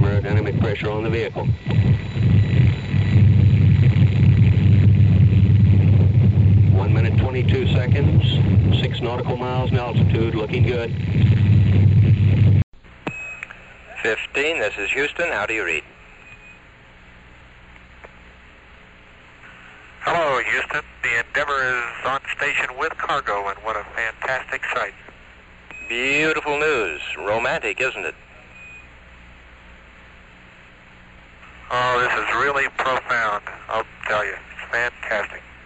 aerodynamic pressure on the vehicle. One minute, 22 seconds, 6 nautical miles in altitude, looking good. 15, this is Houston. How do you read? Hello, Houston. The Endeavour is on station with cargo, and what a fantastic sight. Beautiful news. Romantic, isn't it? Oh, this is really profound, I'll tell you. It's fantastic.